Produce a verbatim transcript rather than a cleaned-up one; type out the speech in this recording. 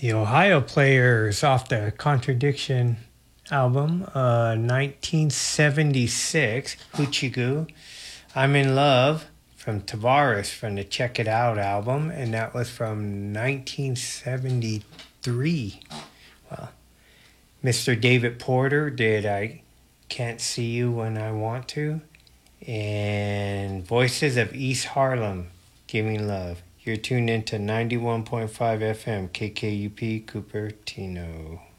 The Ohio Players off the Contradiction album, uh, nineteen seventy-six, Hoochie I'm in Love from Tavares from the Check It Out album, and that was from nineteen seventy-three. Well, Mister David Porter did I Can't See You When I Want To, and Voices of East Harlem, Giving Love. You're tuned into ninety-one point five F M, K K U P, Cupertino.